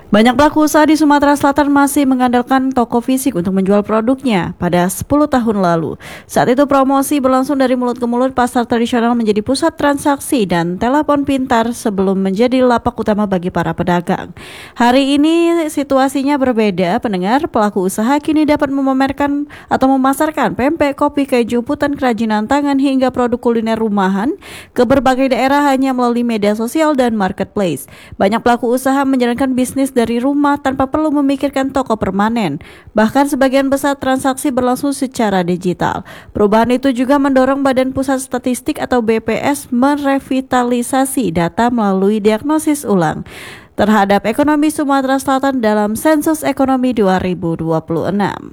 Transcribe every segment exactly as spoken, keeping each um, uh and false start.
Banyak pelaku usaha di Sumatera Selatan masih mengandalkan toko fisik untuk menjual produknya pada sepuluh tahun lalu. Saat itu promosi berlangsung dari mulut ke mulut, pasar tradisional menjadi pusat transaksi dan telepon pintar sebelum menjadi lapak utama bagi para pedagang. Hari ini situasinya berbeda, pendengar. Pelaku usaha kini dapat memamerkan atau memasarkan pempek, kopi, keju, putan kerajinan tangan hingga produk kuliner rumahan ke berbagai daerah hanya melalui media sosial dan marketplace. Banyak pelaku usaha menjalankan bisnis dari rumah tanpa perlu memikirkan toko permanen. Bahkan sebagian besar transaksi berlangsung secara digital. Perubahan itu juga mendorong Badan Pusat Statistik atau B P S merevitalisasi data melalui diagnosis ulang terhadap ekonomi Sumatera Selatan dalam sensus ekonomi dua ribu dua puluh enam.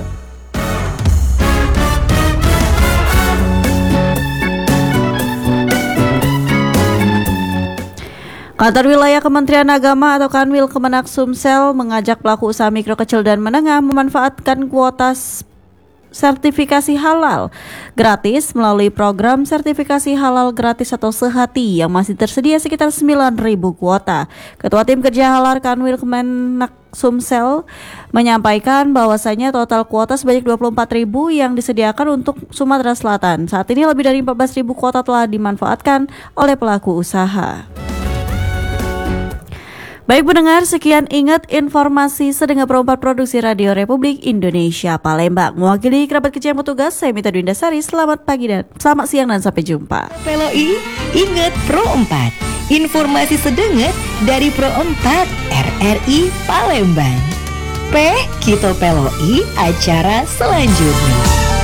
Kantor Wilayah Kementerian Agama atau Kanwil Kemenak Sumsel mengajak pelaku usaha mikro, kecil, dan menengah memanfaatkan kuota sertifikasi halal gratis melalui program sertifikasi halal gratis atau Sehati yang masih tersedia sekitar sembilan ribu kuota. Ketua Tim Kerja Halal Kanwil Kemenak Sumsel menyampaikan bahwasanya total kuota sebanyak dua puluh empat ribu yang disediakan untuk Sumatera Selatan. Saat ini lebih dari empat belas ribu kuota telah dimanfaatkan oleh pelaku usaha. Baik pendengar, sekian ingat informasi Sedengar Pro empat Produksi Radio Republik Indonesia Palembang. Mewakili kerabat kecil yang bertugas, saya Mita Dwindasari. Selamat pagi dan selamat siang dan sampai jumpa. P L O I, ingat Pro empat. Informasi sedengar dari Pro empat R R I Palembang. P, Kito P L O I, acara selanjutnya.